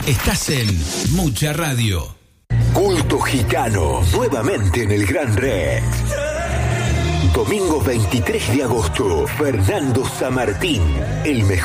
Estás en Mucha Radio. Culto Gitano, nuevamente en el Gran Rex. Domingo 23 de agosto, Fernando Samartín, el mejor